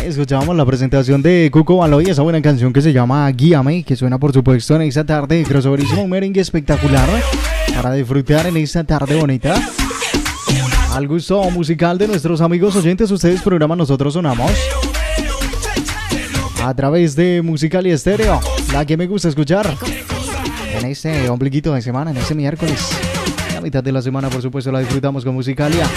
Escuchábamos la presentación de Cuco Baloy, esa buena canción que se llama Guíame, que suena por supuesto en esta tarde. Crossoverísimo, un merengue espectacular para disfrutar en esta tarde bonita. Al gusto musical de nuestros amigos oyentes, ustedes programan, nosotros sonamos a través de Musical y Estéreo, la que me gusta escuchar en este ombliguito de semana, en este miércoles. La mitad de la semana, por supuesto, la disfrutamos con Musicalia.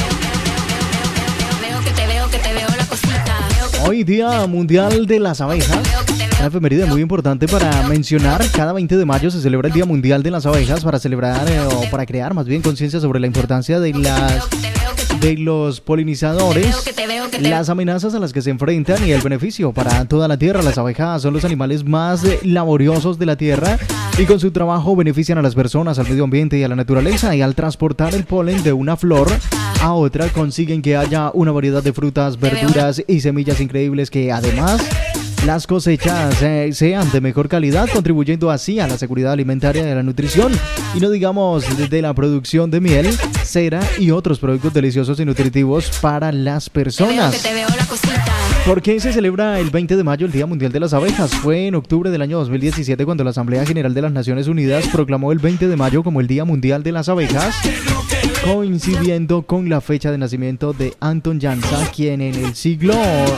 Hoy Día Mundial de las Abejas. Una efeméride muy importante para mencionar. Cada 20 de mayo se celebra el Día Mundial de las Abejas para celebrar o para crear más bien conciencia sobre la importancia de los polinizadores, las amenazas a las que se enfrentan y el beneficio para toda la tierra. Las abejas son los animales más laboriosos de la tierra y con su trabajo benefician a las personas, al medio ambiente y a la naturaleza, y al transportar el polen de una flor a otra consiguen que haya una variedad de frutas, verduras y semillas increíbles, que además las cosechas sean de mejor calidad, contribuyendo así a la seguridad alimentaria de la nutrición y no digamos de la producción de miel, cera y otros productos deliciosos y nutritivos para las personas. ¿Por qué se celebra el 20 de mayo el Día Mundial de las Abejas? Fue en octubre del año 2017 cuando la Asamblea General de las Naciones Unidas proclamó el 20 de mayo como el Día Mundial de las Abejas, coincidiendo con la fecha de nacimiento de Anton Jansa, quien en el siglo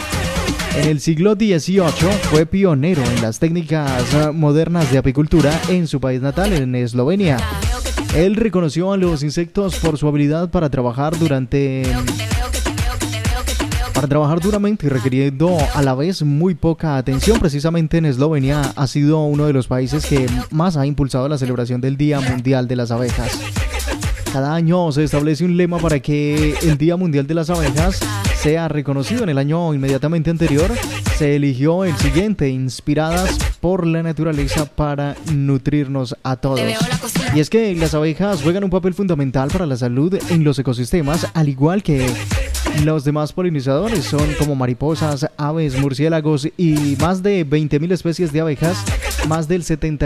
XVIII fue pionero en las técnicas modernas de apicultura en su país natal, en Eslovenia. Él reconoció a los insectos por su habilidad para trabajar duramente y requiriendo a la vez muy poca atención. Precisamente en Eslovenia ha sido uno de los países que más ha impulsado la celebración del Día Mundial de las Abejas. Cada año se establece un lema para que el Día Mundial de las Abejas sea reconocido. En el año inmediatamente anterior se eligió el siguiente: inspiradas por la naturaleza para nutrirnos a todos. Y es que las abejas juegan un papel fundamental para la salud en los ecosistemas, al igual que los demás polinizadores. Son como mariposas, aves, murciélagos y más de 20.000 especies de abejas. Más del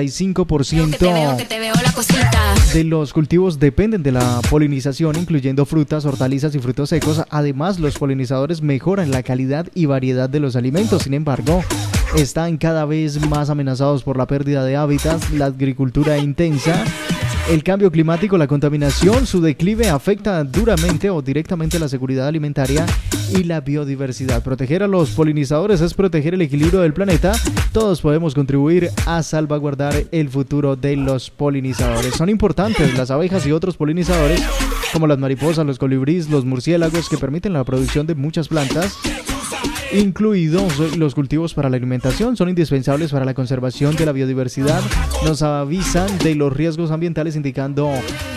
75% de los cultivos dependen de la polinización, incluyendo frutas, hortalizas y frutos secos. Además, los polinizadores mejoran la calidad y variedad de los alimentos. Sin embargo, están cada vez más amenazados por la pérdida de hábitats, la agricultura intensa, el cambio climático, la contaminación. Su declive afecta duramente o directamente la seguridad alimentaria y la biodiversidad. Proteger a los polinizadores es proteger el equilibrio del planeta. Todos podemos contribuir a salvaguardar el futuro de los polinizadores. Son importantes las abejas y otros polinizadores como las mariposas, los colibríes, los murciélagos, que permiten la producción de muchas plantas, incluidos los cultivos para la alimentación. Son indispensables para la conservación de la biodiversidad. Nos avisan de los riesgos ambientales, indicando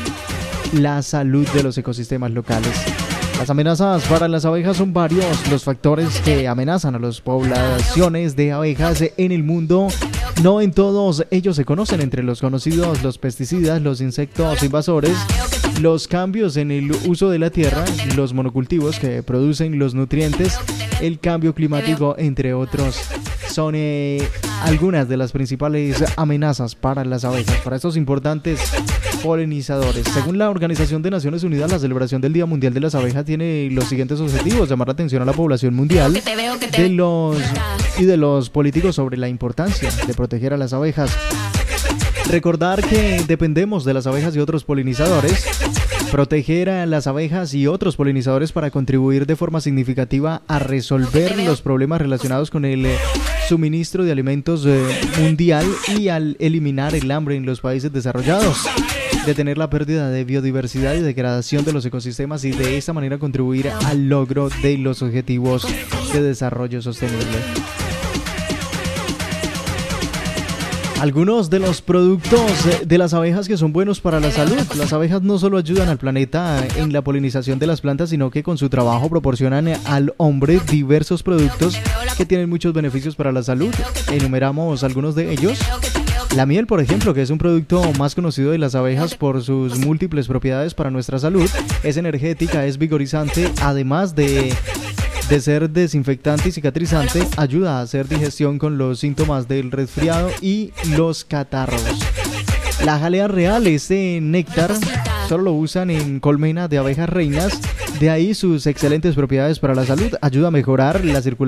la salud de los ecosistemas locales. Las amenazas para las abejas son varios los factores que amenazan a las poblaciones de abejas en el mundo. No en todos ellos se conocen. Entre los conocidos, los pesticidas, los insectos invasores, los cambios en el uso de la tierra, los monocultivos que producen los nutrientes, el cambio climático, entre otros, son algunas de las principales amenazas para las abejas, para estos importantes polinizadores. Según la Organización de Naciones Unidas, la celebración del Día Mundial de las Abejas tiene los siguientes objetivos: llamar la atención a la población mundial de los políticos sobre la importancia de proteger a las abejas, recordar que dependemos de las abejas y otros polinizadores, proteger a las abejas y otros polinizadores para contribuir de forma significativa a resolver los problemas relacionados con el suministro de alimentos mundial y al eliminar el hambre en los países desarrollados, detener la pérdida de biodiversidad y degradación de los ecosistemas y de esta manera contribuir al logro de los objetivos de desarrollo sostenible. Algunos de los productos de las abejas que son buenos para la salud. Las abejas no solo ayudan al planeta en la polinización de las plantas, sino que con su trabajo proporcionan al hombre diversos productos que tienen muchos beneficios para la salud. Enumeramos algunos de ellos. La miel, por ejemplo, que es un producto más conocido de las abejas por sus múltiples propiedades para nuestra salud. Es energética, es vigorizante, además de ser desinfectante y cicatrizante, ayuda a hacer digestión con los síntomas del resfriado y los catarros. La jalea real, este néctar, solo lo usan en colmena de abejas reinas, de ahí sus excelentes propiedades para la salud. Ayuda a mejorar la circulación